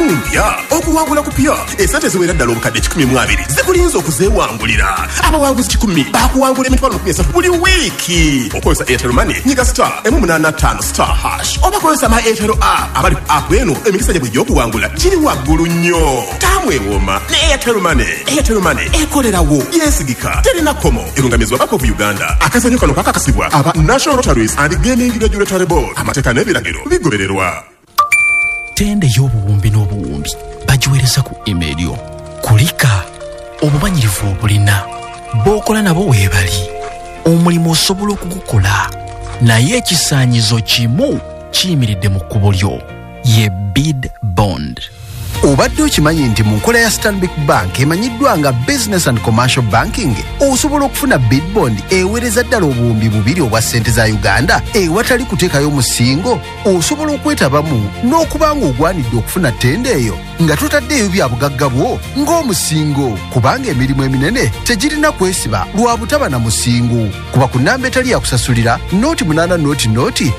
mpya okuwangula kupya esente ziwera ddala obukadde 12 zikulinza okuzeewangulira abawanguzi 10 bakuwangula emitwalo 13 buli wiiki okozesa Airtel Money nyiga *185* oba kozesa ma Airtel app abali ku app eno emikisa gyabwe gy'okuwangula giri waggulu nnyo tamwewooma ne Airtel Money ekolerawo yesigika terina komo erungamizwa Bank of Uganda akazanyo kano kakakasibwa aba National Lotteries and Gaming Regulatory Board amateeka n'ebiragiro bigobererwa. Tende y'obuwumbi n'obuwumbi bagiweereza ku email yo kulika obumanyirivu obulina b'okola nabo weebali omulimu osobola okugukola naye ekisaanyizo kimu kiyimiridde mu kkubo lyo ye bid bond. Obadde okimanyi nti mu nkola ya Stanbic Bank emanyiddwa nga Business and Commercial Banking osobola okufuna bid bond eweereza ddala obuwumbi 2 obwa ssente za Uganda ewatali kuteekayo musingo osobola okwetabamu n'okubanga ogwanidde okufuna ttenda eyo nga totaddeeyo bya bugagga bwo ng'omusingo kubanga emirimu eminene tegirina kwesiba lwa butaba na musingo kuba ku nnamba etali yakusasulira noti 8 noti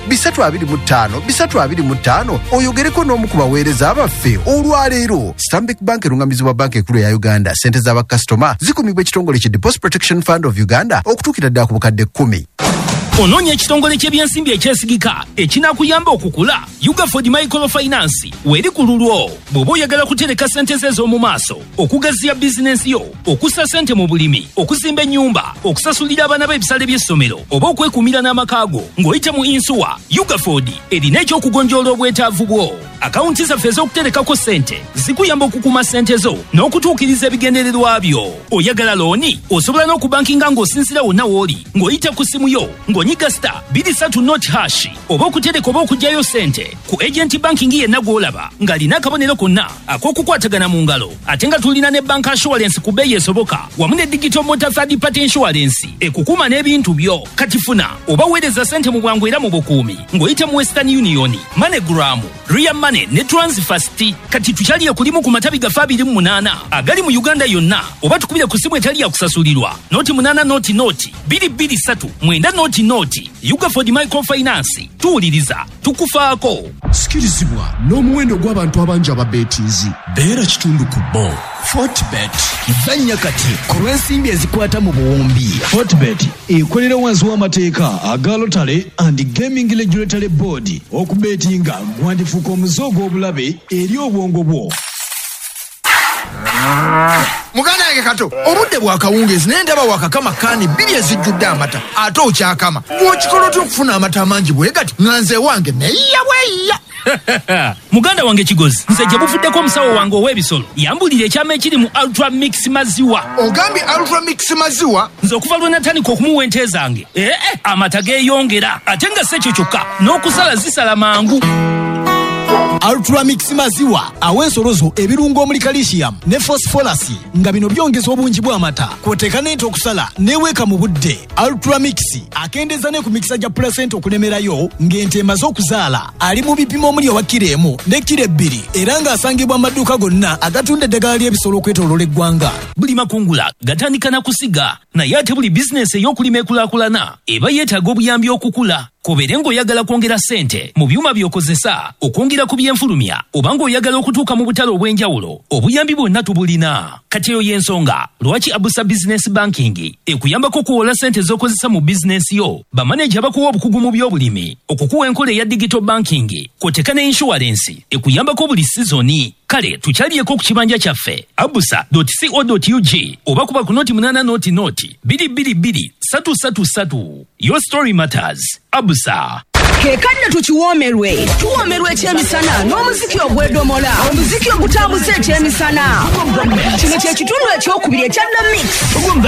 325 oyogereko n'omu ku baweereza abaffe olwaleero. Stanbic Bank erungamizibwa banka ekulu ya Uganda. Sente z'abakasitoma zikumibwa ekitongole ki Deposit Protection Fund of Uganda okutuukira ddala ku bukadde 10. Onoonya ekitongole ky'ebyensimbi ekyesigika ekinakuyamba okukula. Ugaford Microfinance weri ku lulwo bw'oba oyagala kutereka ssente ze ez'omu maaso okugaziya bizinensi yo okussa ssente mu bulimi okuzimba ennyumba okusasulira abaana b'ebisale by'essomero oba okwekuumira n'amakaago ng'oyita mu insuwa. Ugaford erina ekyokugonjoola obwetaavu bwo. Akawunti zaffe ez'okuterekako ssente zikuyamba okukuuma ssente zo n'okutuukiriza ebigendererwa byo. Oyagala looni osobola n'okubankinga ng'osinzira wonna w'oli ng'oyita ku simu yo ng'onyiga *230# oba okutereka oba okuggyayo ssente ku agent banking yenna gw'olaba ng'alina akabonero konna ak'okukwatagana mu ngalo ate nga tulina ne bank assurance ku bbeeyi esoboka wamu ne digital motor third party insurance ekukuuma n'ebintu byo. Kati funa oba weereza ssente mu bwangu era mu bukuumi ng'oyita mu Western Union, MoneyGram, Ria Money ne Transfast. Kati tukyaliye kulimu ku matabi gafe 28 agali mu Uganda yonna oba tukubire ku simu etali yakusasulirwa noti 8 noti 223 noti. Ugaford Microfinance tuwuliriza tukufaako. Sikirizibwa n'omuwendo gw'abantu abangi ababeetiizi beera kitundu ku bo. Fortbet Zanya kati ku lw'ensimbi ezikwata mu buwumbi. Fortbet ekolera wansi w'amateeka aga Lottery and Gaming Regulatory Board okubeetinga gwandifuuka omuze gw'obulabe eri obwongo bwo. Muganda yange kato obudde bwa kawungeezi naye ndaba wakakama kaani 2 ezijjudde amata ate okyakama gw'okikola otya okufuna amata amangi bwe gati nga nze wange neyiya bweyiya. Muganda wange kigozi nze gye buvuddeko omusawo wange ow'ebisolo yambulira ekyama ekiri mu Ultra Mix maziwa. Ogambye Ultra Mix maziwa? Nze okuva lwe natandika okumuwa ente zange amata geeyongera ate nga si ekyo kyokka n'okusala zisala mangu. Ultra Mix maziwa aw'ensolo zo ebirungo omuli calcium ne phosphorus nga bino byongeza obungi bw'amata kw'oteeka n'ente okusala neeweeka mu budde. Ultra Mix akendeeza ne ku mikisa gya placenta okulemerayo ng'ente emaze okuzaala. Ali mu bipimo omuli owa kilo 1 ne kilo 2 era ng'asangibwa mu maduuka gonna agatunda eddagala ly'ebisolo okwetooloola eggwanga. Buli makungula gatandika na kusiga naye ate buli bizinensi ey'okulima ekulaakulana eba yeetaaga obuyambi okukula. Kobeere ng'oyagala kwongera ssente mu byuma by'okozesa okwongera ku byenfulumya oba ng'oyagala okutuuka mu butale obw'enjawulo obuyambi bwonna tubulina. Kati eyo y'ensonga lwaki Abusa Business Banking ekuyambako okuwola ssente z'okozesa mu bizinensi yo bamaneja bakuwa obukugu mu by'obulimi okukuwa enkola eya digital banking kw'oteeka ne insurance ekuyambako buli sizoni. Kale tukyaliyeko ku kibanja kyaffe abusa.co.ug oba kuba ku noti 8 noti 222 Your story matters. Abusa. Kekadde tukiwoomerwe ekyemisana n'omuziki ogw'edomola omuziki ogutambuza ekyemisana. Kino kye kitundu ekyokubiri ekya The Mix.